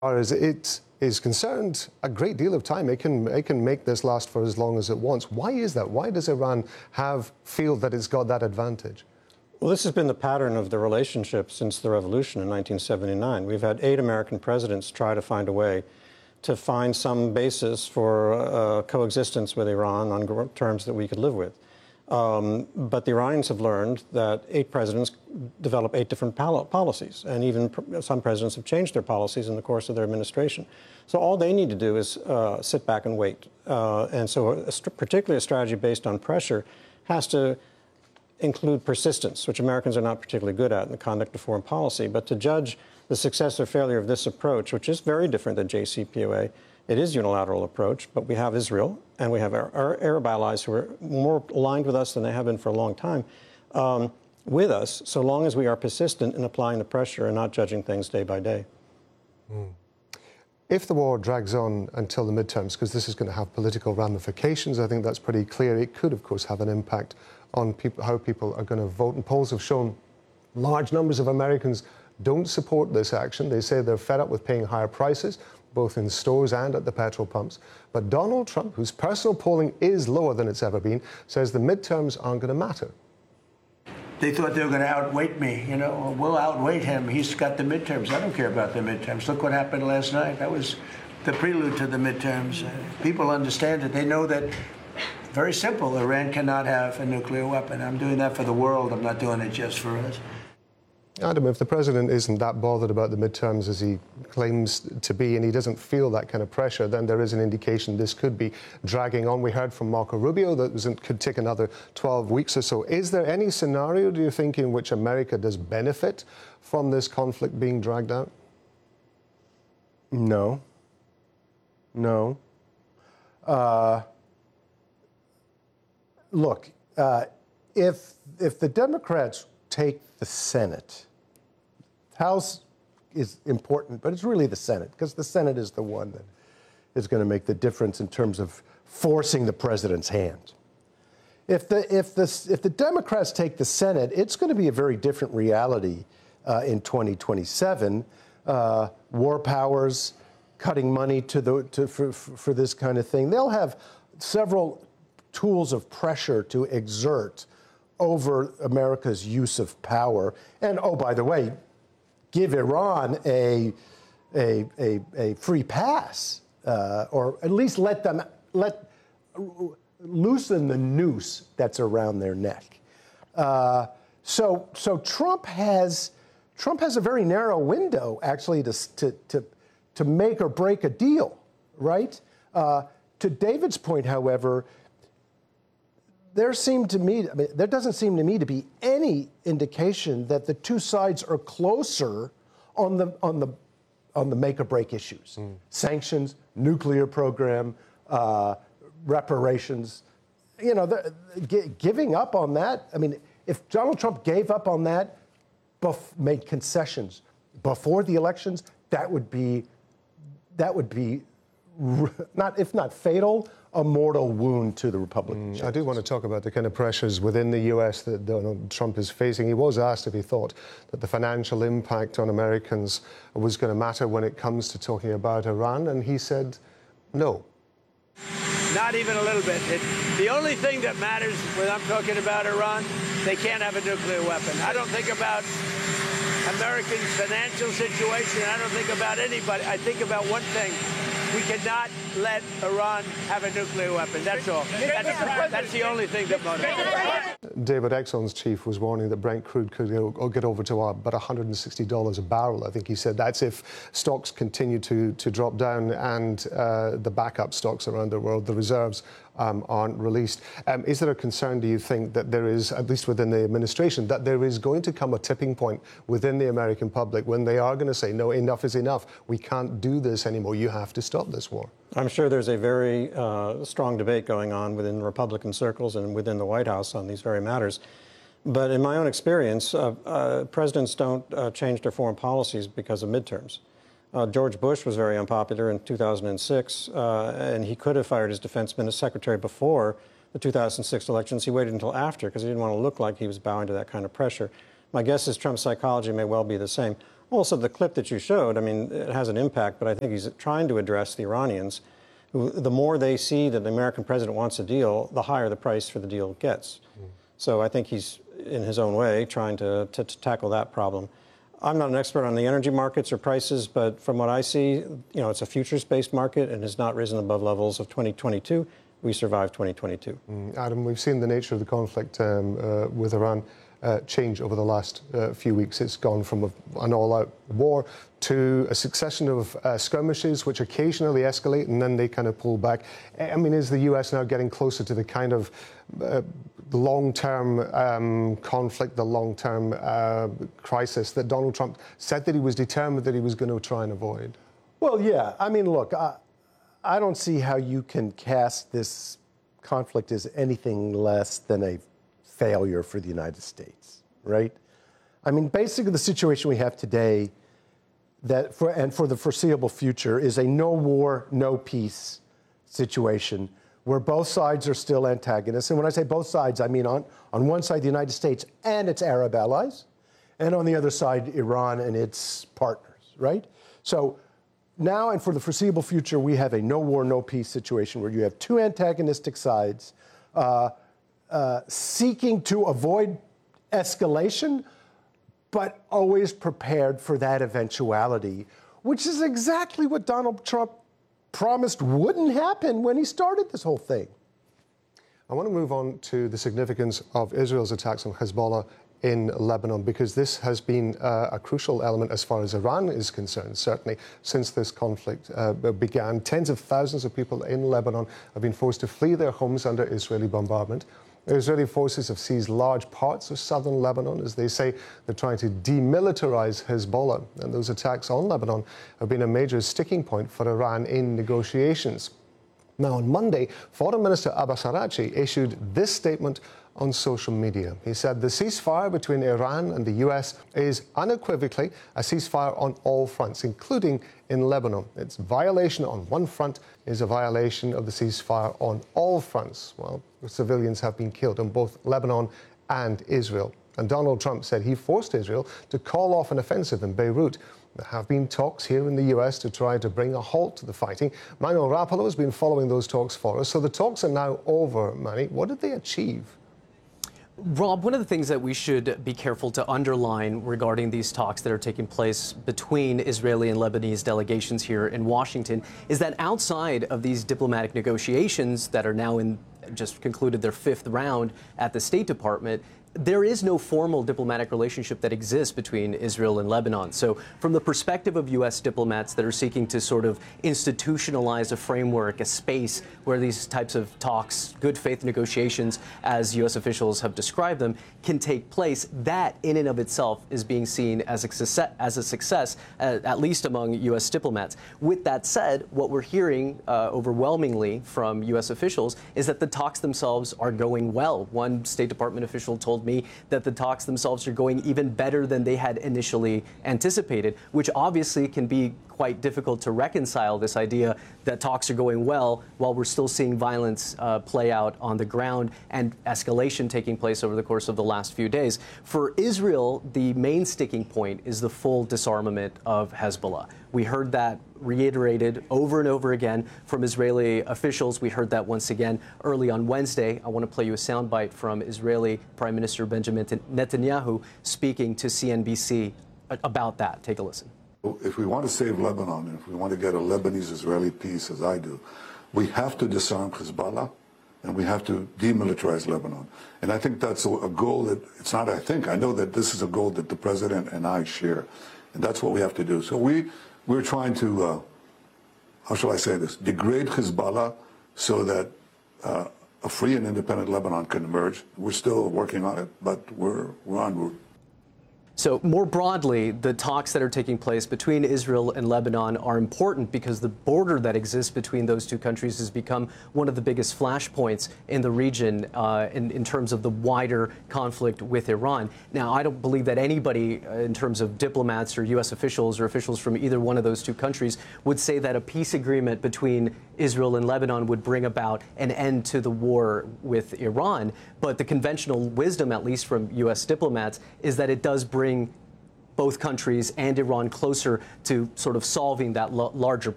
far as it is concerned, a great deal of time. It can make this last for as long as it wants. Why is that? Why does Iran feel that it's got that advantage? Well, this has been the pattern of the relationship since the revolution in 1979. We've had 8 American presidents try to find a way to find some basis for coexistence with Iran on terms that we could live with. But the Iranians have learned that 8 presidents develop 8 different policies, and even some presidents have changed their policies in the course of their administration. So all they need to do is sit back and wait. And so particularly a strategy based on pressure has to include persistence, which Americans are not particularly good at in the conduct of foreign policy. But to judge the success or failure of this approach, which is very different than JCPOA, it is a unilateral approach, but we have Israel and we have our Arab allies who are more aligned with us than they have been for a long time, with us, so long as we are persistent in applying the pressure and not judging things day by day. If the war drags on until the midterms, because this is going to have political ramifications, I think that's pretty clear. It could, of course, have an impact on how people are going to vote. And polls have shown large numbers of Americans don't support this action. They say they're fed up with paying higher prices, both in stores and at the petrol pumps. But Donald Trump, whose personal polling is lower than it's ever been, says the midterms aren't going to matter. They thought they were going to outweight me. You know, we'll outweight him. He's got the midterms. I don't care about the midterms. Look what happened last night. That was the prelude to the midterms. People understand it. They know that, very simple, Iran cannot have a nuclear weapon. I'm doing that for the world. I'm not doing it just for us. Adam, if the president isn't that bothered about the midterms as he claims to be, and he doesn't feel that kind of pressure, then there is an indication this could be dragging on. We heard from Marco Rubio that it could take another 12 weeks or so. Is there any scenario, do you think, in which America does benefit from this conflict being dragged out? No. No. Look, if the Democrats take the Senate, House is important, but it's really the Senate, because the Senate is the one that is going to make the difference in terms of forcing the president's hand. If the Democrats take the Senate, it's going to be a very different reality in 2027. War powers, cutting money for this kind of thing. They'll have several tools of pressure to exert over America's use of power. And, oh, by the way, give Iran a free pass, or at least loosen the noose that's around their neck. So Trump has a very narrow window, actually, to make or break a deal, right? To David's point, however, there doesn't seem to me to be any indication that the two sides are closer on the make or break issues. Sanctions, nuclear program, reparations. You know, giving up on that. I mean, if Donald Trump gave up on that, made concessions before the elections, that would be not, if not fatal, a mortal wound to the Republican chances. I do want to talk about the kind of pressures within the U.S. that Donald Trump is facing. He was asked if he thought that the financial impact on Americans was going to matter when it comes to talking about Iran, and he said no. Not even a little bit. The only thing that matters when I'm talking about Iran, they can't have a nuclear weapon. I don't think about Americans' financial situation. I don't think about anybody. I think about one thing. We cannot let Iran have a nuclear weapon. That's all. That's the only thing that motivates. David, Exxon's chief was warning that Brent crude could get over to about $160 a barrel. I think he said that's if stocks continue to drop down and the backup stocks around the world, the reserves, aren't released. Is there a concern, do you think, that there is, at least within the administration, that there is going to come a tipping point within the American public when they are going to say, no, enough is enough. We can't do this anymore. You have to stop this war. I'm sure there's a very strong debate going on within Republican circles and within the White House on these very matters. But in my own experience, presidents don't change their foreign policies because of midterms. George Bush was very unpopular in 2006, and he could have fired his defense secretary before the 2006 elections. He waited until after because he didn't want to look like he was bowing to that kind of pressure. My guess is Trump's psychology may well be the same. Also, the clip that you showed, I mean, it has an impact, but I think he's trying to address the Iranians. The more they see that the American president wants a deal, the higher the price for the deal gets. So I think he's, in his own way, trying to tackle that problem. I'm not an expert on the energy markets or prices, but from what I see, it's a futures-based market and has not risen above levels of 2022. We survived 2022. Adam, we've seen the nature of the conflict with Iran change over the last few weeks. It's gone from an all-out war to a succession of skirmishes, which occasionally escalate and then they kind of pull back. I mean, is the U.S. now getting closer to the kind of long-term conflict, the long-term crisis that Donald Trump said that he was determined that he was going to try and avoid? Well, yeah. I mean, look, I don't see how you can cast this conflict as anything less than a failure for the United States, right? I mean, basically the situation we have today for the foreseeable future is a no war, no peace situation where both sides are still antagonists. And when I say both sides, I mean on one side the United States and its Arab allies, and on the other side Iran and its partners, right? So now and for the foreseeable future, we have a no war, no peace situation where you have two antagonistic sides seeking to avoid escalation, but always prepared for that eventuality, which is exactly what Donald Trump promised wouldn't happen when he started this whole thing. I want to move on to the significance of Israel's attacks on Hezbollah in Lebanon, because this has been a crucial element as far as Iran is concerned, certainly since this conflict began. Tens of thousands of people in Lebanon have been forced to flee their homes under Israeli bombardment. The Israeli forces have seized large parts of southern Lebanon. As they say, they're trying to demilitarize Hezbollah. And those attacks on Lebanon have been a major sticking point for Iran in negotiations. Now, on Monday, Foreign Minister Abbas Araghchi issued this statement on social media. He said the ceasefire between Iran and the U.S. is unequivocally a ceasefire on all fronts, including in Lebanon. Its violation on one front is a violation of the ceasefire on all fronts. Well, civilians have been killed in both Lebanon and Israel. And Donald Trump said he forced Israel to call off an offensive in Beirut. There have been talks here in the U.S. to try to bring a halt to the fighting. Manuel Rapalo has been following those talks for us. So the talks are now over, Manny. What did they achieve? Rob, one of the things that we should be careful to underline regarding these talks that are taking place between Israeli and Lebanese delegations here in Washington is that outside of these diplomatic negotiations that are now just concluded their fifth round at the State Department, there is no formal diplomatic relationship that exists between Israel and Lebanon. So from the perspective of U.S. diplomats that are seeking to sort of institutionalize a framework, a space where these types of talks, good faith negotiations, as U.S. officials have described them, can take place, that in and of itself is being seen as a success, at least among U.S. diplomats. With that said, what we're hearing overwhelmingly from U.S. officials is that the talks themselves are going well. One State Department official told me that the talks themselves are going even better than they had initially anticipated, which obviously can be quite difficult to reconcile, this idea that talks are going well while we're still seeing violence play out on the ground and escalation taking place over the course of the last few days. For Israel, the main sticking point is the full disarmament of Hezbollah. We heard that reiterated over and over again from Israeli officials. We heard that once again early on Wednesday. I want to play you a soundbite from Israeli Prime Minister Benjamin Netanyahu speaking to CNBC about that. Take a listen. If we want to save Lebanon, and if we want to get a Lebanese-Israeli peace, as I do, we have to disarm Hezbollah, and we have to demilitarize Lebanon. And I think that's a goal that, it's not I think, I know that this is a goal that the President and I share. And that's what we have to do. So we're trying to, how shall I say this, degrade Hezbollah so that a free and independent Lebanon can emerge. We're still working on it, but we're en route. So more broadly, the talks that are taking place between Israel and Lebanon are important because the border that exists between those two countries has become one of the biggest flashpoints in the region in terms of the wider conflict with Iran. Now, I don't believe that anybody in terms of diplomats or U.S. officials or officials from either one of those two countries would say that a peace agreement between Israel and Lebanon would bring about an end to the war with Iran. But the conventional wisdom, at least from U.S. diplomats, is that it does bring both countries and Iran closer to sort of solving that larger